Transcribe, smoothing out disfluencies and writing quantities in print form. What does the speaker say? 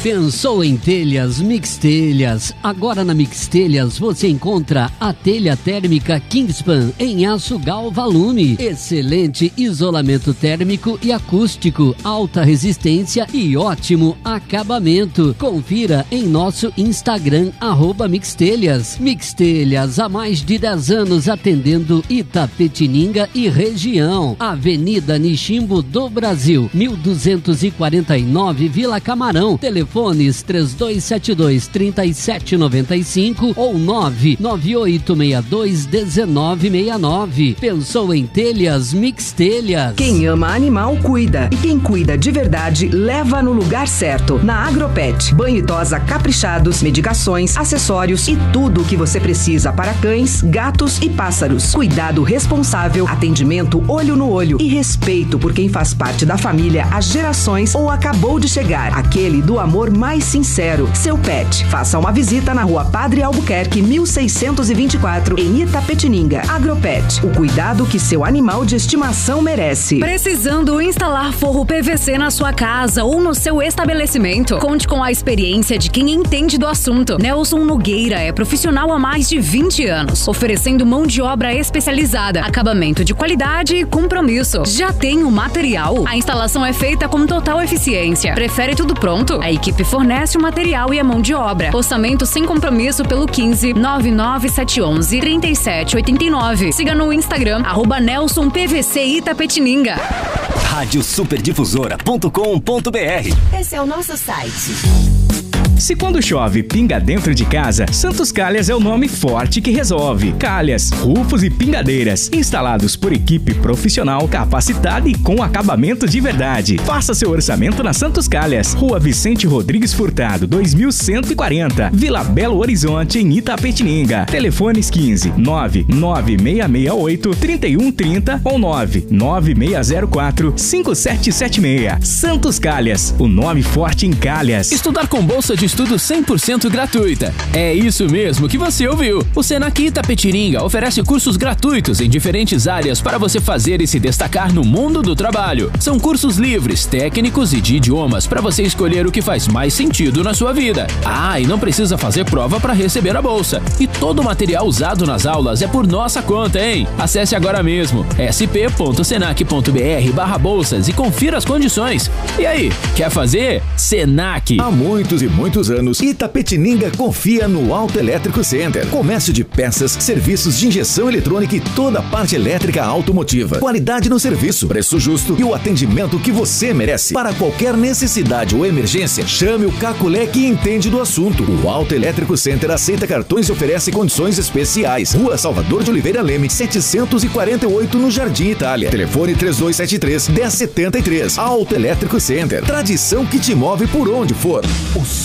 Pensou em telhas, Mix Telhas. Agora na Mix Telhas você encontra a telha térmica Kingspan em aço Galvalume. Excelente isolamento térmico e acústico, alta resistência e ótimo acabamento. Confira em nosso Instagram, @Mixtelhas. Mix Telhas, há mais de 10 anos atendendo Itapetininga e região. Avenida Nishimbo do Brasil, 1249, Vila Camarão. Telefones 3272-3795 ou 99862-1969. Pensou em telhas, Mix Telhas. Quem ama animal, cuida. E quem cuida de verdade, leva no lugar certo. Na Agropet. Banho e tosa caprichados, medicações, acessórios e tudo o que você precisa para cães, gatos e pássaros. Cuidado responsável, atendimento olho no olho e respeito por quem faz parte da família há gerações ou acabou de chegar. Aquele do amor mais sincero. Seu pet. Faça uma visita na Rua Padre Albuquerque, 1624, em Itapetininga. Agropet. O cuidado que seu animal de estimação merece. Precisando instalar forro PVC na sua casa ou no seu estabelecimento? Conte com a experiência de quem entende do assunto. Nelson Nogueira é profissional há mais de 20 anos, oferecendo mão de obra especializada, acabamento de qualidade e compromisso. Já tem o material? A instalação é feita com total eficiência. Prefere tudo pronto? A equipe fornece o material e a mão de obra. Orçamento sem compromisso pelo 15 99711 3789. Siga no Instagram, @NelsonPVC Itapetininga. Radiosuperdifusora.com.br. Esse é o nosso site. Se quando chove, pinga dentro de casa, Santos Calhas é o nome forte que resolve. Calhas, rufos e pingadeiras, instalados por equipe profissional, capacitada e com acabamento de verdade. Faça seu orçamento na Santos Calhas, Rua Vicente Rodrigues Furtado, 2140, Vila Belo Horizonte, em Itapetininga. Telefones 15 99668 3130 ou 99604 5776. Santos Calhas, o nome forte em Calhas. Estudar com bolsa de estudo 100% gratuita. É isso mesmo que você ouviu. O Senac Itapetininga oferece cursos gratuitos em diferentes áreas para você fazer e se destacar no mundo do trabalho. São cursos livres, técnicos e de idiomas para você escolher o que faz mais sentido na sua vida. Ah, e não precisa fazer prova para receber a bolsa. E todo o material usado nas aulas é por nossa conta, hein? Acesse agora mesmo sp.senac.br/bolsas e confira as condições. E aí, quer fazer? Senac. Há muitos e muitos anos, Itapetininga confia no Auto Elétrico Center. Comércio de peças, serviços de injeção eletrônica e toda a parte elétrica automotiva. Qualidade no serviço, preço justo e o atendimento que você merece. Para qualquer necessidade ou emergência, chame o Caculé que entende do assunto. O Auto Elétrico Center aceita cartões e oferece condições especiais. Rua Salvador de Oliveira Leme, 748, no Jardim Itália. Telefone 3273-1073. Auto Elétrico Center. Tradição que te move por onde for.